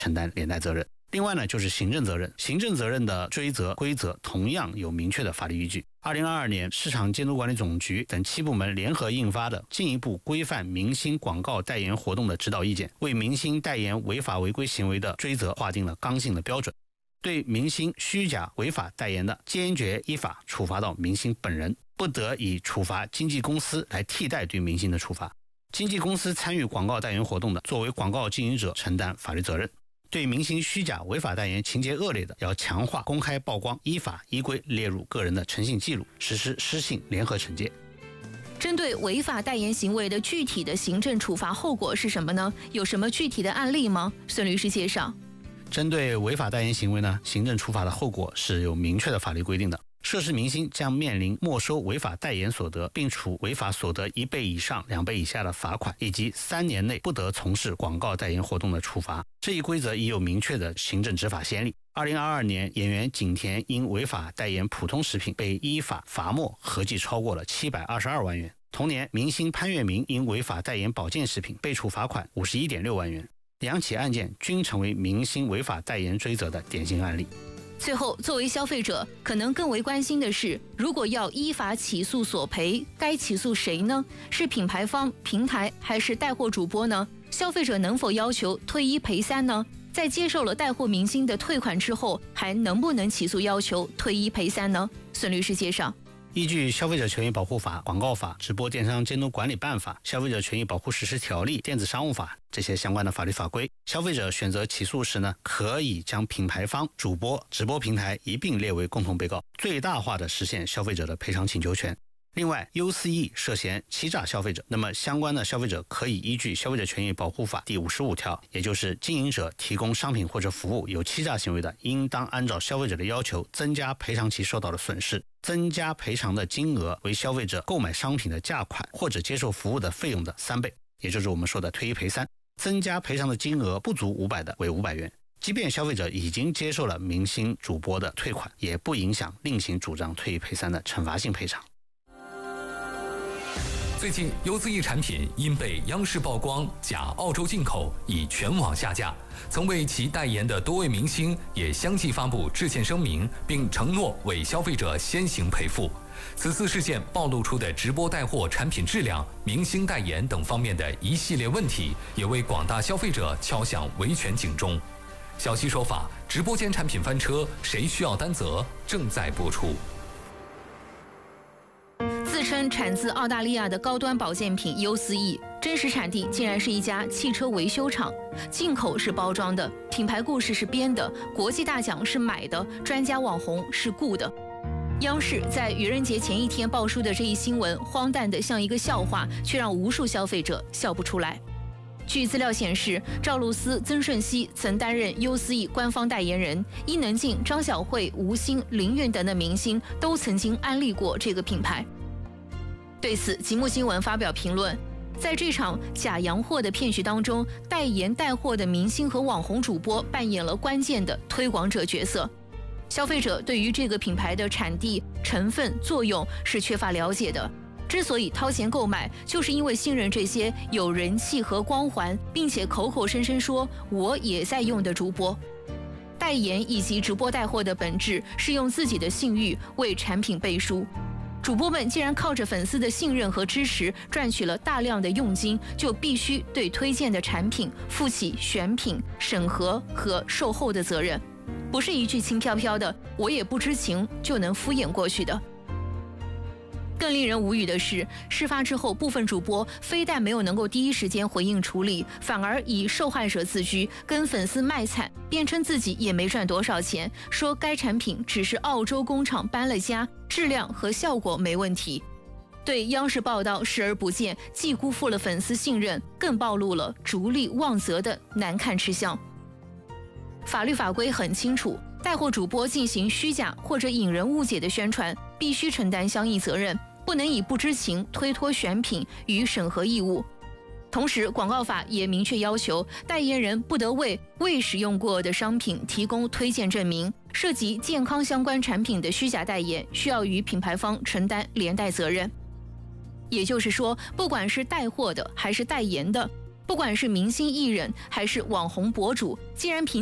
承担连带责任。另外呢，就是行政责任，行政责任的追责规则同样有明确的法律依据。2022年，市场监督管理总局等7部门联合印发的进一步规范明星广告代言活动的指导意见，为明星代言违法违规行为的追责划定了刚性的标准。对明星虚假违法代言的，坚决依法处罚到明星本人，不得以处罚经纪公司来替代对明星的处罚。经纪公司参与广告代言活动的，作为广告经营者承担法律责任。对明星虚假违法代言情节恶劣的，要强化公开曝光，依法依规列入个人的诚信记录，实施失信联合惩戒。 针对违法代言行为的具体的行政处罚后果是什么呢？有什么具体的案例吗？孙律师介绍。 针对违法代言行为呢，行政处罚的后果是有明确的法律规定的。涉事明星将面临没收违法代言所得，并处违法所得1倍以上2倍以下的罚款，以及3年内不得从事广告代言活动的处罚。这一规则已有明确的行政执法先例。2022年，演员景甜因违法代言普通食品被依法罚没，合计超过了722万元。同年，明星潘粤明因违法代言保健食品被处罚款51.6万元。2起案件均成为明星违法代言追责的典型案例。 最后，作为消费者，可能更为关心的是，如果要依法起诉索赔，该起诉谁呢？是品牌方、平台还是带货主播呢？消费者能否要求退1赔3呢？在接受了带货明星的退款之后，还能不能起诉要求退1赔3呢？孙律师介绍。 依据《消费者权益保护法》、《广告法》、《直播电商监督管理办法》、《消费者权益保护实施条例》、《电子商务法》这些相关的法律法规，消费者选择起诉时呢，可以将品牌方、主播、直播平台一并列为共同被告，最大化的实现消费者的赔偿请求权。另外 ，U4E 涉嫌欺诈消费者，那么相关的消费者可以依据《消费者权益保护法》第55条，也就是经营者提供商品或者服务有欺诈行为的，应当按照消费者的要求增加赔偿其受到的损失，增加赔偿的金额为消费者购买商品的价款或者接受服务的费用的3倍，也就是我们说的退1赔3。增加赔偿的金额不足500的为500元。即便消费者已经接受了明星主播的退款，也不影响另行主张退1赔3的惩罚性赔偿。 最近，U4E产品因被央视曝光假澳洲进口，已全网下架。曾为其代言的多位明星也相继发布致歉声明，并承诺为消费者先行赔付。此次事件暴露出的直播带货产品质量、明星代言等方面的一系列问题，也为广大消费者敲响维权警钟。小西说法，直播间产品翻车，谁需要担责？正在播出。 自称产自澳大利亚的高端保健品 U4E， 真实产地竟然是一家汽车维修厂，进口是包装的，品牌故事是编的，国际大奖是买的，专家网红是雇的。央视在愚人节前一天爆出的这一新闻，荒诞的像一个笑话，却让无数消费者笑不出来。据资料显示，赵露思、曾舜晞曾担任 U4E 官方代言人，伊能静、张小慧、吴昕、林允等的明星都曾经安利过这个品牌。对此，极目新闻发表评论，在这场假洋货的骗局当中，代言带货的明星和网红主播扮演了关键的推广者角色。消费者对于这个品牌的产地、成分、作用是缺乏了解的。之所以掏钱购买，就是因为信任这些有人气和光环，并且口口声声说我也在用的主播。代言以及直播带货的本质是用自己的信誉为产品背书。主播们既然靠着粉丝的信任和支持赚取了大量的佣金，就必须对推荐的产品负起选品、审核和售后的责任，不是一句轻飘飘的我也不知情就能敷衍过去的。更令人无语的是，事发之后，部分主播非但没有能够第一时间回应处理，反而以受害者自居，跟粉丝卖惨，辩称自己也没赚多少钱，说该产品只是澳洲工厂搬了家，质量和效果没问题。对央视报道视而不见，既辜负了粉丝信任，更暴露了逐利妄责的难看吃相。法律法规很清楚，带货主播进行虚假或者引人误解的宣传，必须承担相应责任，不能以不知情推脱选品与审核义务。同时，广告法也明确要求，代言人不得为未使用过的商品提供推荐证明，涉及健康相关产品的虚假代言，需要与品牌方承担连带责任。也就是说，不管是带货的还是代言的， 不管是明星艺人还是网红博主，既然凭